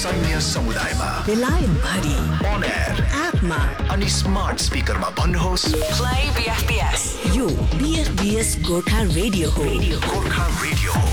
सैन्य समुदायमा, बेलायत भरि, on air, एपमा अनि स्मार्ट स्पिकरमा भन्नुहोस् प्ले BFBS। यो BFBS गोर्खा रेडियो हो। गोर्खा रेडियो हो।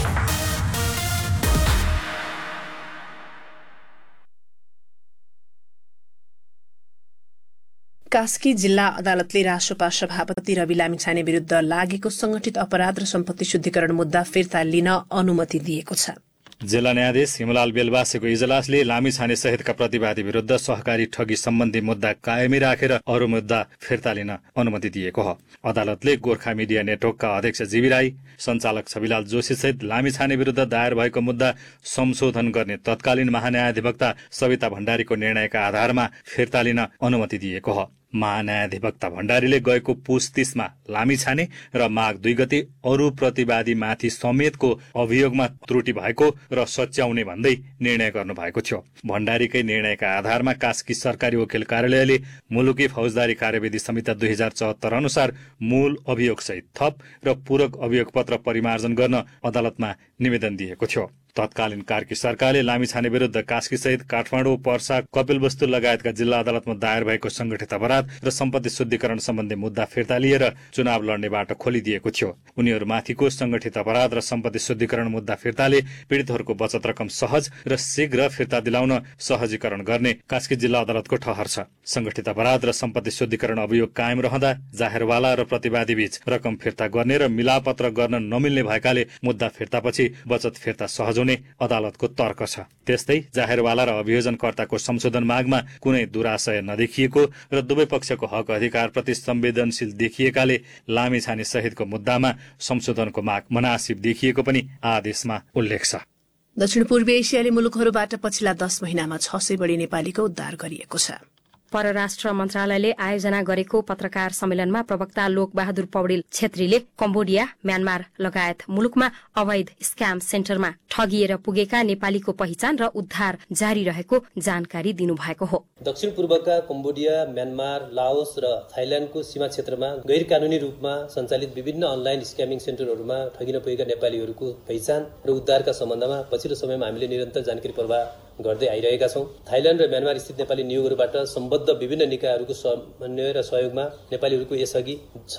कास्की जिल्ला अदालतले रासोपा सभापति रवि लामिछाने विरुद्ध लागेको संगठित अपराध र सम्पत्ति शुद्धिकरण मुद्दा फिर्ता लिन अनुमति दिएको छ। जिल्ला न्यायाधीश हिमलाल बेलबासेको इजलासले लामिछाने सहितका प्रतिवादी विरुद्ध सहकारी ठगी सम्बन्धी मुद्दा कायमै राखेर अरू मुद्दा फिर्ता लिन अनुमति दिएको हो। अदालतले गोर्खा मिडिया नेटवर्कका अध्यक्ष जीवी राई, सञ्चालक छविलाल जोशी सहित लामिछाने विरुद्ध दायर भएको मुद्दा संशोधन गर्ने तत्कालीन महान्यायाधिवक्ता सविता भण्डारीको निर्णयका आधारमा फिर्ता लिन अनुमति दिएको हो। महान्यायाधिवक्ता भण्डारीले गएको पुस 30 मा लामिछाने र माघ 2 गते अरू प्रतिवादी माथि समेतको अभियोगमा त्रुटि भएको र सच्याउने भन्दै निर्णय गर्नु भएको थियो। भण्डारीकै निर्णयका आधारमा कास्की सरकारी वकिल कार्यालयले मुलुकी फौजदारी कार्यविधि संहिता 2074 अनुसार मूल अभियोग सहित थप र पूरक अभियोग पत्र परिमार्जन गर्न अदालतमा निवेदन दिएको थियो। तत्कालीन कार्की सरकारले लामिछाने विरुद्ध कास्की सहित काठमाडौँ, पर्सा, कपिलवस्तु लगायतका जिल्ला अदालतमा दायर भएको संगठित अपराध र सम्पत्ति शुद्धिकरण सम्बन्धी मुद्दा फिर्ता लिएर चुनाव लड्ने बाटो खोलिदिएको थियो। उनीहरूमाथिको संगठित अपराध र सम्पत्ति शुद्धिकरण मुद्दा फिर्ताले पीडितहरूको बचत रकम सहज र शीघ्र फिर्ता दिलाउन सहजीकरण गर्ने कास्की जिल्ला अदालतको ठहर छ। संगठित अपराध र सम्पत्ति शुद्धिकरण अभियोग कायम रहँदा जाहेरवाला र प्रतिवादी बीच रकम फिर्ता गर्ने र मिलापत्र गर्न नमिल्ने भएकाले मुद्दा फिर्तापछि बचत फिर्ता सहज हुने अदालतको तर्क छ। त्यस्तै जाहेरवाला र अभियोजनकर्ताको संशोधन मागमा कुनै दुराशय नदेखिएको र दुवै पक्षको हक अधिकारप्रति संवेदनशील देखिएकाले लामिछाने सहितको मुद्दामा संशोधनको माग मनासिब देखिएको पनि आदेशमा उल्लेख छ। दक्षिण पूर्वी एसियाली मुलुकहरूबाट पछिल्ला 10 महिनामा 600 बढी नेपालीको उद्धार गरिएको छ। परराष्ट्र मन्त्रालयले आयोजना गरेको पत्रकार सम्मेलनमा प्रवक्ता लोकबहादुर पौडेल छेत्रीले कम्बोडिया, म्यानमार लगायत मुलुकमा अवैध स्क्याम सेन्टरमा ठगिएर पुगेका नेपालीको पहिचान र उद्धार जारी रहेको जानकारी दिनुभएको हो। दक्षिण पूर्वका कम्बोडिया, म्यानमार, लाओस र थाइल्याण्डको सीमा क्षेत्रमा गैर कानूनी रूपमा सञ्चालित विभिन्न अनलाइन स्क्यामिङ सेन्टरहरूमा ठगिन पुगेका नेपालीहरूको पहिचान र उद्धारका सम्बन्धमा पछिल्लो समयमा हामीले निरन्तर जानकारी प्रवाह गर्दै आइरहेका छौं। थाइल्याण्ड र म्यानमार स्थित नेपाली नियोगहरूबाट सम्बद्ध विभिन्न निकायहरूको समन्वय र सहयोगमा नेपालीहरूको यसअघि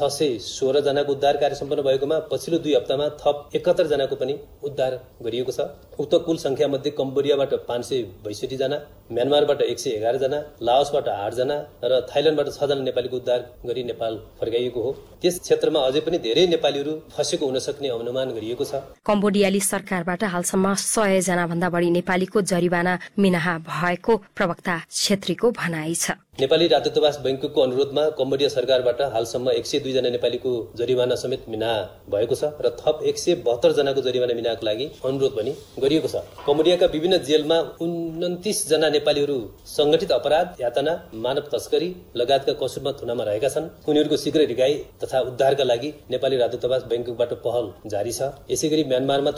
616 जनाको उद्धार कार्य सम्पन्न भएकोमा पछिल्लो 2 हप्तामा थप 71 जनाको पनि उद्धार गरिएको छ। उक्त कुल संख्या मध्ये कम्बोडियाबाट 562 जना, म्यानमारबाट 111 जना, लाओसबाट 8 जना र थाइल्याण्डबाट 6 जना नेपालीको उद्धार गरी नेपाल फर्काइएको हो। त्यस क्षेत्रमा अझै पनि धेरै नेपालीहरू फसेको हुन सक्ने अनुमान गरिएको छ। कम्बोडियाली सरकारबाट हालसम्म 100 जना भन्दा बढी नेपालीको जरिवाना मिनाहा भएको प्रवक्ता छेत्रीको भनाइ छ। नेपाली राजदूतावास बैंकको अनुरोधमा कम्बोडिया सरकारबाट हालसम्म 102 जना नेपालीको जरिवाना समेत मिनाहा भएको छ र थप 172 जनाको जरिवाना मिनाहाको लागि अनुरोध पनि गरिएको छ। कम्बोडियाका विभिन्न जेलमा 29 जना नेपालीहरू संगठित अपराध, यातना, मानव तस्करी लगायतका कसुरमा थुनामा रहेका छन्। उनीहरूको शीघ्र रिहाई तथा उद्धारका लागि नेपाली राजदूतावास बैंकबाट पहल जारी छ। यसैगरी म्यानमारमा